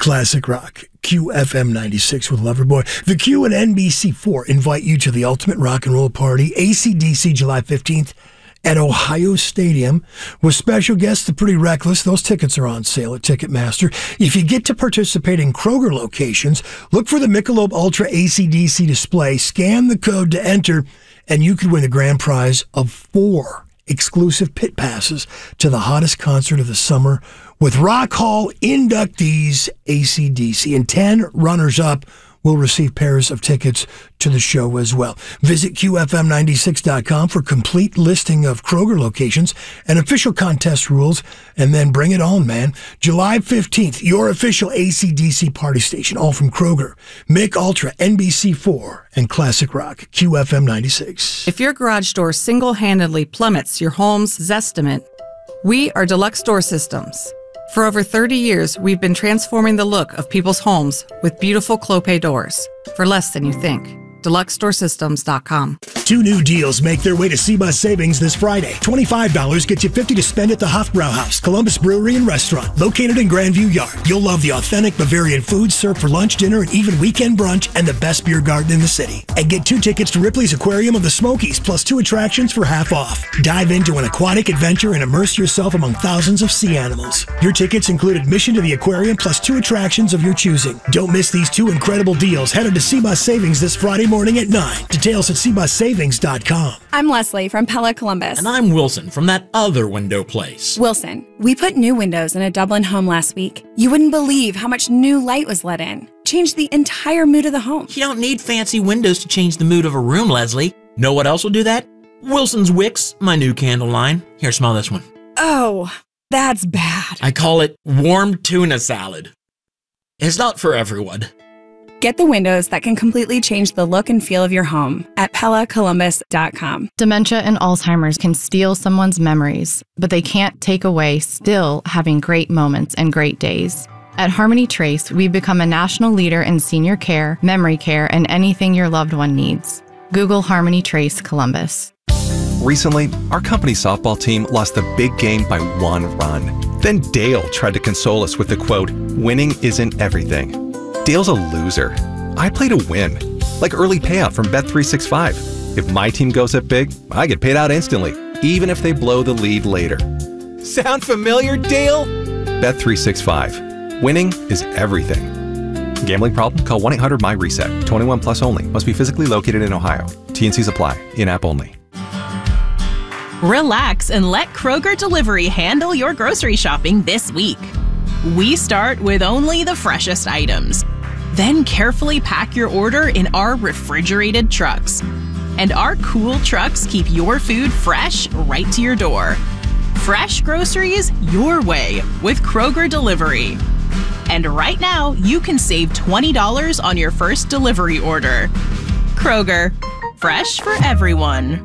Classic Rock, QFM 96 with Loverboy. The Q and NBC4 invite you to the ultimate rock and roll party, AC/DC, July 15th at Ohio Stadium with special guests, The Pretty Reckless. Those tickets are on sale at Ticketmaster. If you get to participate in Kroger locations, look for the Michelob Ultra AC/DC display, scan the code to enter, and you could win the grand prize of 4 exclusive pit passes to the hottest concert of the summer with Rock Hall inductees AC/DC, and 10 runners-up will receive pairs of tickets to the show as well. Visit QFM96.com for complete listing of Kroger locations and official contest rules, and then bring it on, man. July 15th, your official AC/DC party station, all from Kroger, Mick Ultra, NBC4, and Classic Rock, QFM 96. If your garage door single-handedly plummets your home's Zestimate, we are Deluxe Door Systems. For over 30 years, we've been transforming the look of people's homes with beautiful Clopay doors for less than you think. DeluxeDoorSystems.com. 2 new deals make their way to Seabus Savings this Friday. $25 gets you $50 to spend at the Hofbrauhaus, Columbus Brewery and Restaurant, located in Grandview Yard. You'll love the authentic Bavarian food served for lunch, dinner, and even weekend brunch, and the best beer garden in the city. And get 2 tickets to Ripley's Aquarium of the Smokies, plus 2 attractions for half off. Dive into an aquatic adventure and immerse yourself among thousands of sea animals. Your tickets include admission to the aquarium, plus 2 attractions of your choosing. Don't miss these 2 incredible deals. Head to Seabus Savings this Friday morning at 9. Details at SeabusSavings.com. I'm Leslie from Pella Columbus. And I'm Wilson from that other window place. Wilson, we put new windows in a Dublin home last week. You wouldn't believe how much new light was let in. Changed the entire mood of the home. You don't need fancy windows to change the mood of a room, Leslie. Know what else will do that? Wilson's Wicks, my new candle line. Here, smell this one. Oh, that's bad. I call it warm tuna salad. It's not for everyone. Get the windows that can completely change the look and feel of your home at PellaColumbus.com. Dementia and Alzheimer's can steal someone's memories, but they can't take away still having great moments and great days. At Harmony Trace, we've become a national leader in senior care, memory care, and anything your loved one needs. Google Harmony Trace Columbus. Recently, our company softball team lost the big game by 1 run. Then Dale tried to console us with the quote, "Winning isn't everything." Dale's a loser. I play to win, like early payout from Bet365. If my team goes up big, I get paid out instantly, even if they blow the lead later. Sound familiar, Dale? Bet365. Winning is everything. Gambling problem? Call 1-800-MY-RESET. 21 plus only. Must be physically located in Ohio. T&Cs apply. In-app only. Relax and let Kroger Delivery handle your grocery shopping this week. We start with only the freshest items. Then carefully pack your order in our refrigerated trucks. And our cool trucks keep your food fresh right to your door. Fresh groceries your way with Kroger Delivery. And right now, you can save $20 on your first delivery order. Kroger, fresh for everyone.